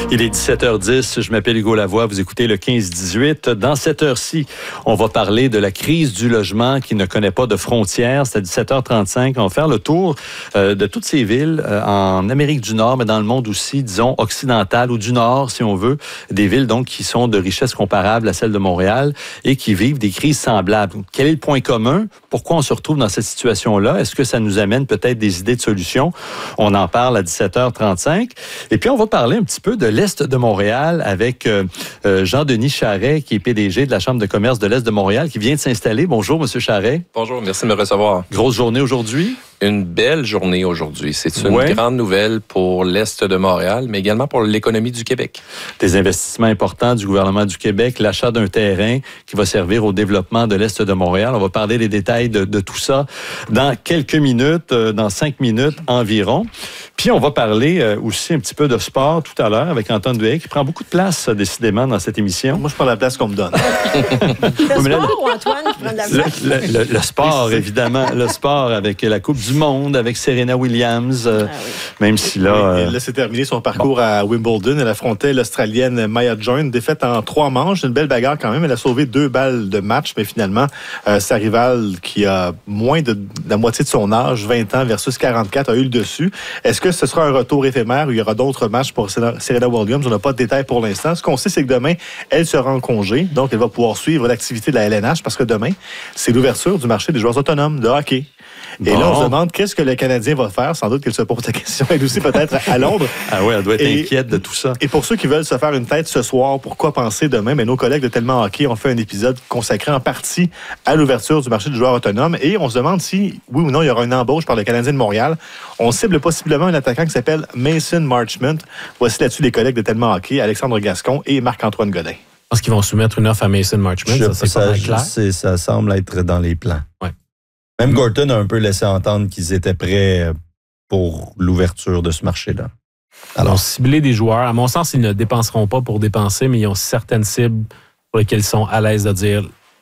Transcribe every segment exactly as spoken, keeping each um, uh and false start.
Il est dix-sept heures dix, je m'appelle Hugo Lavoie, vous écoutez le quinze dix-huit. Dans cette heure-ci, on va parler de la crise du logement qui ne connaît pas de frontières. C'est à dix-sept heures trente-cinq. On va faire le tour euh, de toutes ces villes euh, en Amérique du Nord, mais dans le monde aussi, disons, occidental ou du Nord, si on veut. Des villes, donc, qui sont de richesse comparable à celle de Montréal et qui vivent des crises semblables. Quel est le point commun? Pourquoi on se retrouve dans cette situation-là? Est-ce que ça nous amène peut-être des idées de solutions? On en parle à dix-sept heures trente-cinq. Et puis, on va parler un petit peu de l'Est de Montréal avec euh, euh, Jean-Denis Charret, qui est P D G de la Chambre de commerce de l'Est de Montréal, qui vient de s'installer. Bonjour, Monsieur Charret. Bonjour, merci de me recevoir. Grosse journée aujourd'hui? Une belle journée aujourd'hui. C'est une ouais. grande nouvelle pour l'Est de Montréal, mais également pour l'économie du Québec. Des investissements importants du gouvernement du Québec, l'achat d'un terrain qui va servir au développement de l'Est de Montréal. On va parler des détails de, de tout ça dans quelques minutes, euh, dans cinq minutes environ. Puis on va parler euh, aussi un petit peu de sport tout à l'heure avec Antoine Duhay, qui prend beaucoup de place, euh, décidément, dans cette émission. Moi, je prends la place qu'on me donne. Le sport ou Antoine qui prend de la place? Le, le, le, le sport, évidemment. Le sport avec la Coupe du Monde, avec Serena Williams. Euh, ah oui. Même si là... Euh... Là, c'est terminé son parcours bon. à Wimbledon. Elle affrontait l'Australienne Maya Join, défaite en trois manches. Une belle bagarre quand même. Elle a sauvé deux balles de match, mais finalement, euh, sa rivale, qui a moins de, de la moitié de son âge, vingt ans versus quarante-quatre, a eu le dessus. Est-ce que ce sera un retour éphémère ou il y aura d'autres matchs pour Serena Williams? On n'a pas de détails pour l'instant. Ce qu'on sait, c'est que demain, elle sera en congé. Donc, elle va pouvoir suivre l'activité de la L N H parce que demain, c'est l'ouverture du marché des joueurs autonomes de hockey. Et bon. là, on se demande qu'est-ce que le Canadien va faire. Sans doute qu'elle se pose la question. Elle aussi, peut-être, à Londres. Ah oui, elle doit être et, inquiète de tout ça. Et pour ceux qui veulent se faire une tête ce soir, pourquoi penser demain? Mais nos collègues de Tellement Hockey ont fait un épisode consacré en partie à l'ouverture du marché du joueur autonome. Et on se demande si, oui ou non, il y aura une embauche par le Canadien de Montréal. On cible possiblement un attaquant qui s'appelle Mason Marchment. Voici là-dessus les collègues de Tellement Hockey, Alexandre Gascon et Marc-Antoine Godin. Je pense qu'ils vont soumettre une offre à Mason Marchment. Je, ça, c'est ça, pas mal clair. C'est, ça semble être dans les plans. Ouais. Même Gorton a un peu laissé entendre qu'ils étaient prêts pour l'ouverture de ce marché-là. Alors, ils ont ciblé des joueurs. À mon sens, ils ne dépenseront pas pour dépenser, mais ils ont certaines cibles pour lesquelles ils sont à l'aise de dire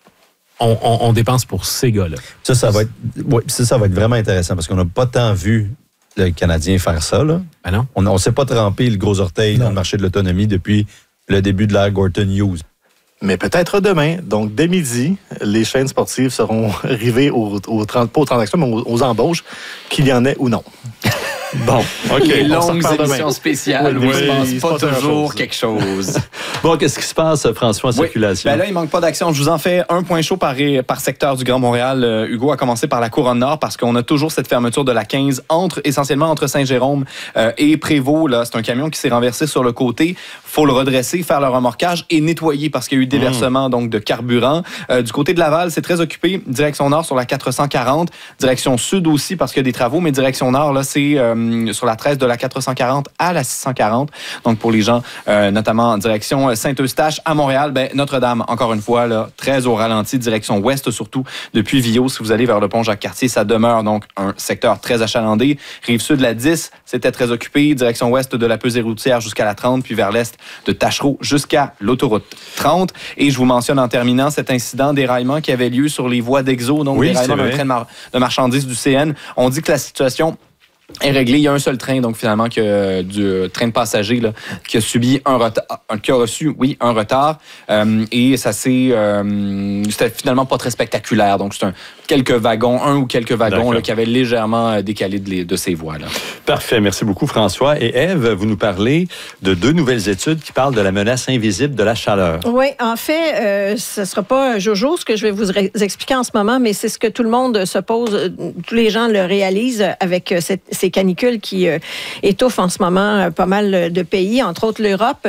on, on, on dépense pour ces gars-là. Ça, ça va être, ouais, ça, ça va être vraiment intéressant parce qu'on n'a pas tant vu le Canadien faire ça. Là. Ben non. On ne s'est pas trempé le gros orteil non. dans le marché de l'autonomie depuis le début de l'ère Gorton Hughes. Mais peut-être demain. Donc, dès midi, les chaînes sportives seront rivées aux, aux, pas aux transactions, mais aux, aux embauches, qu'il y en ait ou non. Bon, OK. Les longues émissions spéciales oui, où il il se passe pas toujours chose. quelque chose. Bon, qu'est-ce qui se passe, François, en oui. circulation? Ben là, il manque pas d'action. Je vous en fais un point chaud par, par secteur du Grand Montréal. Euh, Hugo a commencé par la Couronne Nord parce qu'on a toujours cette fermeture de la quinze, entre, essentiellement entre Saint-Jérôme euh, et Prévost. Là, c'est un camion qui s'est renversé sur le côté. Faut le redresser, faire le remorquage et nettoyer parce qu'il y a eu déversement mmh. donc, de carburant. Euh, du côté de Laval, c'est très occupé. Direction nord sur la quatre cent quarante. Direction sud aussi parce qu'il y a des travaux. Mais direction nord, là, c'est euh, sur la treize de la quatre cent quarante à la six cent quarante. Donc, pour les gens, euh, notamment en direction Saint-Eustache à Montréal, ben, Notre-Dame, encore une fois, là, très au ralenti, direction ouest surtout, depuis Villot. Si vous allez vers le pont Jacques-Cartier, ça demeure donc un secteur très achalandé. Rive-sud de la dix, c'était très occupé. Direction ouest de la pesée routière jusqu'à la trente, puis vers l'est de Tachereau jusqu'à l'autoroute trente. Et je vous mentionne en terminant cet incident d'éraillement qui avait lieu sur les voies d'Exo, donc oui, d'éraillement d'un train de, mar- de marchandises du C N. On dit que la situation est réglé. Il y a un seul train, donc finalement, que, du train de passagers là, qui a subi un retard, qui a reçu, oui, un retard. Euh, et ça s'est, euh, c'était finalement pas très spectaculaire. Donc, c'est un, quelques wagons, un ou quelques wagons là, qui avaient légèrement décalé de, les, de ces voies là. Parfait. Merci beaucoup, François. Et Ève, vous nous parlez de deux nouvelles études qui parlent de la menace invisible de la chaleur. Oui, en fait, euh, ce ne sera pas Jojo, ce que je vais vous ré- expliquer en ce moment, mais c'est ce que tout le monde se pose, tous les gens le réalisent avec cette ces canicules qui euh, étouffent en ce moment euh, pas mal de pays, entre autres l'Europe.